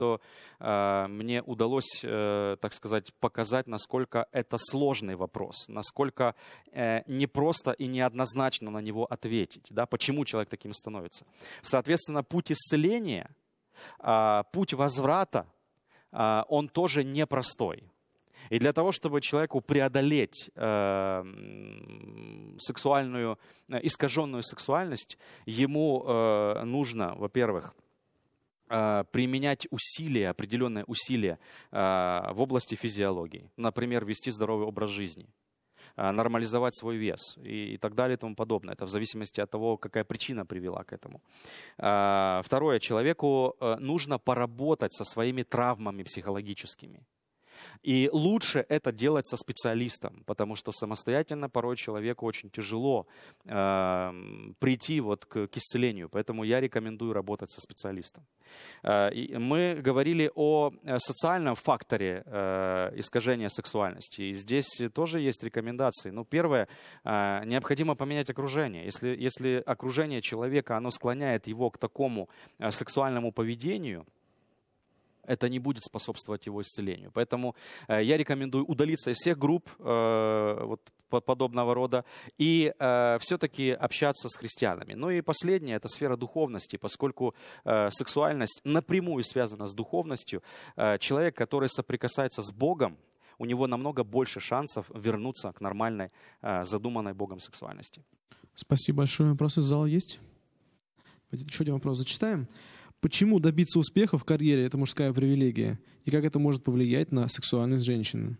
что мне удалось, так сказать, показать, насколько это сложный вопрос, насколько непросто и неоднозначно на него ответить, да, почему человек таким становится. Соответственно, путь исцеления, путь возврата, он тоже непростой. И для того, чтобы человеку преодолеть искаженную сексуальность, ему нужно, во-первых, применять определенные усилия в области физиологии. Например, вести здоровый образ жизни, нормализовать свой вес и так далее и тому подобное. Это в зависимости от того, какая причина привела к этому. Второе, человеку нужно поработать со своими травмами психологическими. И лучше это делать со специалистом, потому что самостоятельно порой человеку очень тяжело прийти к исцелению. Поэтому я рекомендую работать со специалистом. Мы говорили о социальном факторе искажения сексуальности. И здесь тоже есть рекомендации. Первое, необходимо поменять окружение. Если окружение человека, оно склоняет его к такому сексуальному поведению, это не будет способствовать его исцелению. Поэтому я рекомендую удалиться из всех групп подобного рода и все-таки общаться с христианами. Ну и последнее – это сфера духовности, поскольку сексуальность напрямую связана с духовностью. Человек, который соприкасается с Богом, у него намного больше шансов вернуться к нормальной, задуманной Богом сексуальности. Спасибо большое. Вопросы из зала есть? Еще один вопрос зачитаем. Почему добиться успеха в карьере – это мужская привилегия? И как это может повлиять на сексуальность женщины?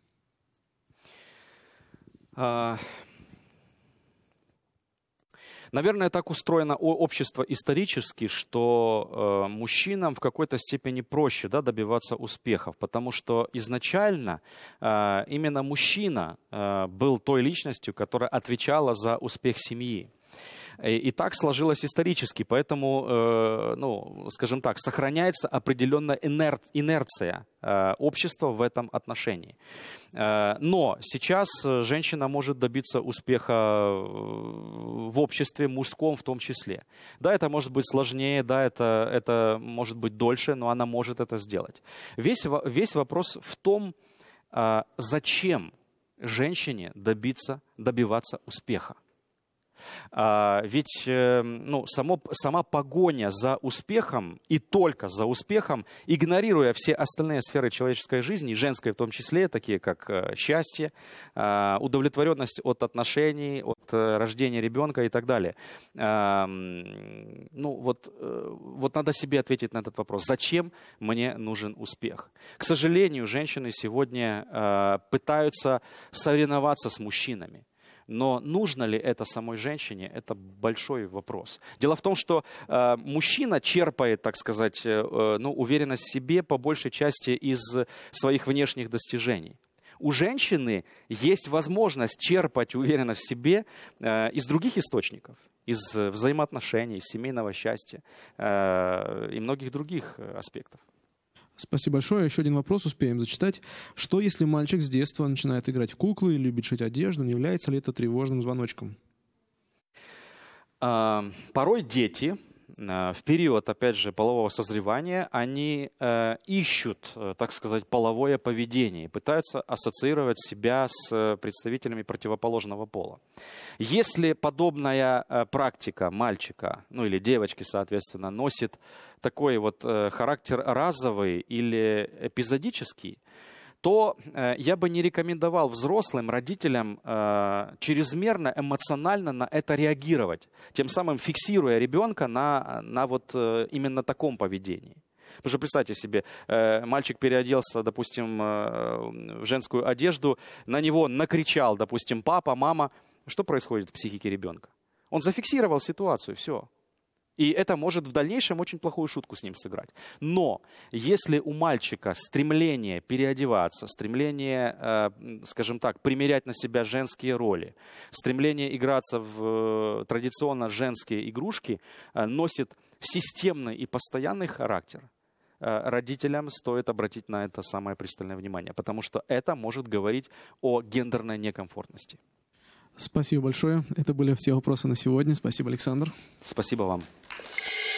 Наверное, так устроено общество исторически, что мужчинам в какой-то степени проще, да, добиваться успехов, потому что изначально именно мужчина был той личностью, которая отвечала за успех семьи. И так сложилось исторически, поэтому, скажем так, сохраняется определенная инерция общества в этом отношении. Но сейчас женщина может добиться успеха в обществе, мужском в том числе. Да, это может быть сложнее, да, это может быть дольше, но она может это сделать. Весь вопрос в том, зачем женщине добиваться успеха. Ведь сама погоня за успехом и только за успехом, игнорируя все остальные сферы человеческой жизни, женской в том числе, такие как счастье, удовлетворенность от отношений, от рождения ребенка и так далее. Надо себе ответить на этот вопрос. Зачем мне нужен успех? К сожалению, женщины сегодня пытаются соревноваться с мужчинами. Но нужно ли это самой женщине, это большой вопрос. Дело в том, что мужчина черпает, так сказать, уверенность в себе по большей части из своих внешних достижений. У женщины есть возможность черпать уверенность в себе из других источников, из взаимоотношений, из семейного счастья и многих других аспектов. Спасибо большое. Еще один вопрос успеем зачитать. Что, если мальчик с детства начинает играть в куклы, любит шить одежду, не является ли это тревожным звоночком? Порой дети в период, опять же, полового созревания, они ищут, так сказать, половое поведение, пытаются ассоциировать себя с представителями противоположного пола. Если подобная практика мальчика, или девочки, соответственно, носит такой характер разовый или эпизодический, то я бы не рекомендовал взрослым, родителям чрезмерно эмоционально на это реагировать, тем самым фиксируя ребенка на именно таком поведении. Потому что представьте себе, мальчик переоделся, допустим, в женскую одежду, на него накричал, допустим, папа, мама. Что происходит в психике ребенка? Он зафиксировал ситуацию, все. И это может в дальнейшем очень плохую шутку с ним сыграть. Но если у мальчика стремление переодеваться, стремление, скажем так, примерять на себя женские роли, стремление играться в традиционно женские игрушки носит системный и постоянный характер, родителям стоит обратить на это самое пристальное внимание, потому что это может говорить о гендерной некомфортности. Спасибо большое. Это были все вопросы на сегодня. Спасибо, Александр. Спасибо вам.